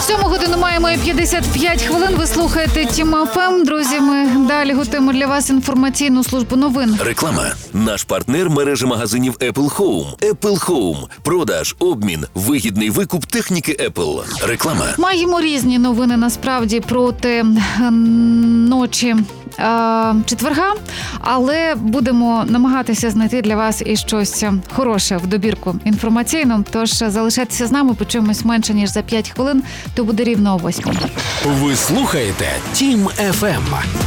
7 годину маємо і 55 хвилин. Ви слухаєте Тім ФМ. Друзі, ми далі готуємо для вас інформаційну службу новин. Реклама. Наш партнер – мережа магазинів Apple Home. Apple Home. Продаж, обмін, вигідний викуп техніки Apple. Реклама. Маємо різні новини, насправді, проти ночі четверга, але будемо намагатися знайти для вас і щось хороше в добірку інформаційну. Тож залишайтеся з нами, почуємось менше, ніж за 5 хвилин, то буде рівно о 8. Ви слухаєте Тім ФМ.